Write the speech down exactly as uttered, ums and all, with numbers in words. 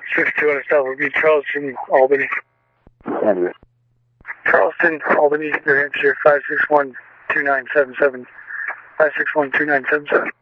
six two hundred South would be Charleston, Albany. Andrew. Charleston, Albany, New Hampshire, five six one, two nine seven seven. five six one, two nine seven seven.